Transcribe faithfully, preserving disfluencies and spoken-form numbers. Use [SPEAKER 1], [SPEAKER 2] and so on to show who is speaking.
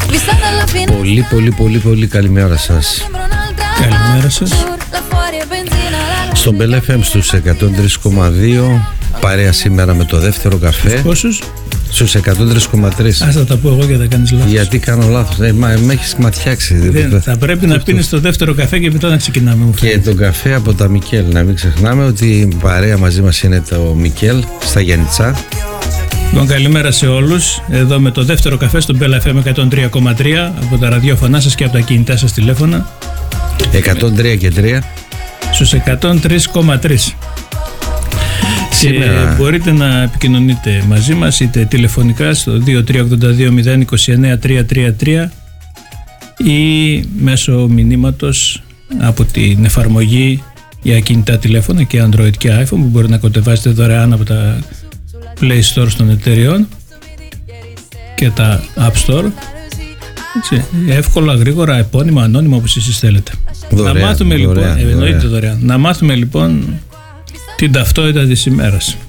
[SPEAKER 1] Πολύ πολύ πολύ πολύ καλημέρα σας.
[SPEAKER 2] Καλημέρα σας.
[SPEAKER 1] Στον Bell εφ εμ στους εκατόν τρία κόμμα δύο, παρέα σήμερα με το δεύτερο καφέ.
[SPEAKER 2] Πόσους?
[SPEAKER 1] Στους εκατόν τρία κόμμα τρία.
[SPEAKER 2] Ας θα τα πω εγώ και θα κάνεις λάθος.
[SPEAKER 1] Γιατί κάνω λάθος, ε, μα, με έχεις ματιάξει.
[SPEAKER 2] Δεν, θα πρέπει να πίνεις το δεύτερο καφέ και μετά να ξεκινάμε. Μου
[SPEAKER 1] και τον καφέ από τα Μικέλ. Να μην ξεχνάμε ότι παρέα μαζί μας είναι το Μικέλ στα Γιάννητσά.
[SPEAKER 2] Λοιπόν, καλημέρα σε όλους. Εδώ με το δεύτερο καφέ στο Bell εφ εμ εκατόν τρία κόμμα τρία από τα ραδιόφωνά σας και από τα κινητά σας τηλέφωνα. εκατόν τρία και τρία στους εκατόν τρία κόμμα τρία.
[SPEAKER 1] Σήμερα...
[SPEAKER 2] Και μπορείτε να επικοινωνείτε μαζί μας είτε τηλεφωνικά στο δύο τρία οκτώ δύο μηδέν δύο εννέα τρία τρία τρία ή μέσω μηνύματος από την εφαρμογή για κινητά τηλέφωνα και Android και iPhone που μπορείτε να κατεβάσετε δωρεάν από τα Play Store των εταιριών και τα App Store. Έτσι, εύκολα, γρήγορα, επώνυμα, ανώνυμα όπως εσείς θέλετε.
[SPEAKER 1] Δωρεάν,
[SPEAKER 2] να μάθουμε
[SPEAKER 1] δωρεάν,
[SPEAKER 2] λοιπόν,
[SPEAKER 1] δωρεάν.
[SPEAKER 2] εννοείται δωρεάν. Να μάθουμε λοιπόν την ταυτότητα της ημέρας.